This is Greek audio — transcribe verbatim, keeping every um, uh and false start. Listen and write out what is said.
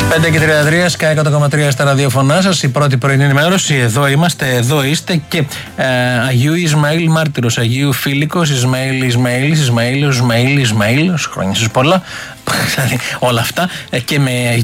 πέντε και τριάντα τρία, Sky εκατό κόμμα τρία στα ραδιοφωνά σας, η πρώτη πρωινή ενημέρωση. Εδώ είμαστε, εδώ είστε. Και ε, Αγίου Ισμαήλ Μάρτυρος, Αγίου Φίλικος, Ισμαήλ, Ισμαήλ, Ισμαήλ, Ισμαήλ, Ισμαήλ, χρόνια σας πολλά. Όλα αυτά. Και με